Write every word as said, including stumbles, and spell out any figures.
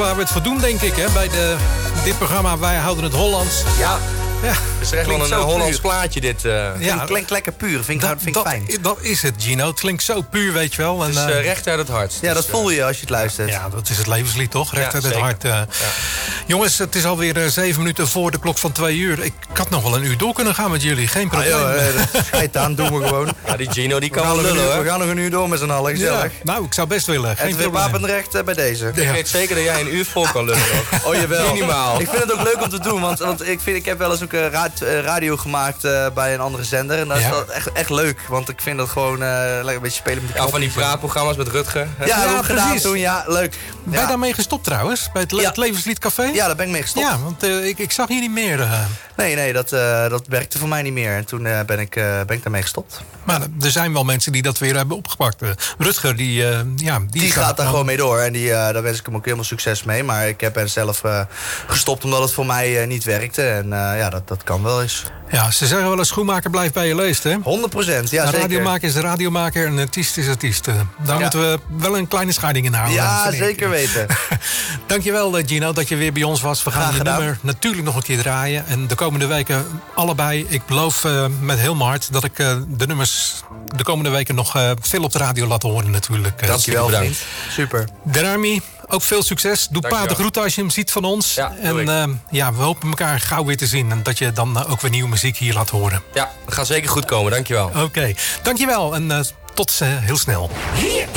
waar we het voor doen, denk ik, hè? Bij de, dit programma Wij Houden het Hollands. Ja. Ja. Het is echt wel een uh, Hollands plaatje, dit. Uh. Ja, Ja, het klinkt lekker puur. Vind ik, dat, vind ik dat, fijn. dat is het, Gino. Het klinkt zo puur, weet je wel. En, Het is uh, uh, recht uit het hart. Ja, dus, dat voel je als je het luistert. ja, dat is het levenslied, toch? Recht Ja, uit het zeker. hart. Uh. Ja. Jongens, het is alweer uh, zeven minuten voor de klok van twee uur. Ik had nog wel een uur door kunnen gaan met jullie. Geen Ah, probleem. joh, eh, dat schijt aan, doen we gewoon. Ja, die Gino die We kan gaan, wel nog een lullen, uur, hoor. we gaan nog een uur door met z'n allen, gezellig. Ja, nou, ik zou best willen. Geen Het weer probleem. wapenrecht uh, bij deze. Ik weet zeker dat jij een uur vol kan lullen ook. Oh, jawel. Minimaal. Ik vind het ook leuk om te doen, want, want ik, vind, ik heb wel eens ook uh, raad, uh, radio gemaakt uh, bij een andere zender. En dat is Ja. wel echt, echt leuk, want ik vind dat gewoon uh, lekker een beetje spelen met de Ja, van die knopjes. praatprogramma's met Rutger. Ja, Ja, hebben we ook gedaan precies. toen, ja, leed. Ben je Ja. daarmee gestopt trouwens? Bij het, Le- Ja. het Levenslied Café? Ja, daar ben ik mee gestopt. Ja, want uh, ik, ik zag hier niet meer. Uh, Nee, nee, dat, uh, dat werkte voor mij niet meer. En toen uh, ben, ik, uh, ben ik daarmee gestopt. maar er zijn wel mensen die dat weer hebben opgepakt. Uh, Rutger, die... Uh, ja, die, Die staat gaat daar dan- gewoon mee door. En die, uh, daar wens ik hem ook helemaal succes mee. Maar ik heb er zelf uh, gestopt omdat het voor mij uh, niet werkte. En uh, ja, dat, dat kan wel eens. Ja, ze zeggen wel eens schoenmaker blijft bij je leest, hè? honderd procent, ja een zeker. radiomaker is een radiomaker en een artiest is artiest. Uh, daar Ja. moeten we wel een kleine scheiding in houden. Ja, vind ik. zeker weten. Dankjewel, uh, Gino, dat je weer bij ons was. We gaan Graag je gedaan. nummer natuurlijk nog een keer draaien. En de komende weken allebei. Ik beloof uh, met heel mijn hart dat ik uh, de nummers de komende weken nog uh, veel op de radio laat horen natuurlijk. Uh, Dankjewel, bedankt. vriend. Super. Darami, ook veel succes. Doe Dankjewel. pa de groeten als je hem ziet van ons. Ja, doe en ik. uh, ja, we hopen elkaar gauw weer te zien. En dat je dan uh, ook weer nieuwe muziek hier laat horen. Ja, dat gaat zeker goed komen, dankjewel. Oké, okay. Dankjewel en uh, tot uh, heel snel.